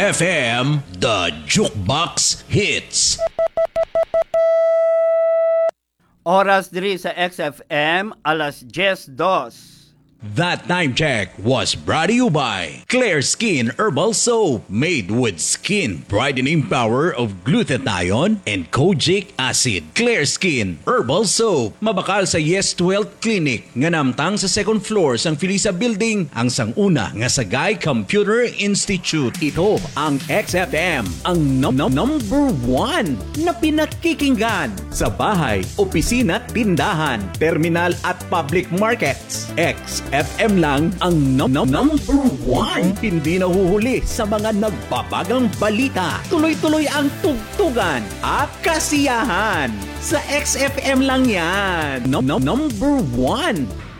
XFM, the Jukebox Hits. Oras diri sa XFM, alas 10:02. That time check was brought to you by Clear Skin Herbal Soap, made with skin brightening power of glutathione and kojic acid. Clear Skin Herbal Soap, mabakal sa Yes 12 Clinic nga namtang sa second floor sang Felisa Building, ang sanguna nga Sagay Computer Institute. Ito ang XFM, ang number 1 na pinakikinggan sa bahay, opisina, tindahan, terminal at public markets. XFM lang ang number 1. Hindi nahuhuli sa mga nagbabagang balita. Tuloy-tuloy ang tugtugan at kasiyahan. Sa XFM lang yan. Number 1.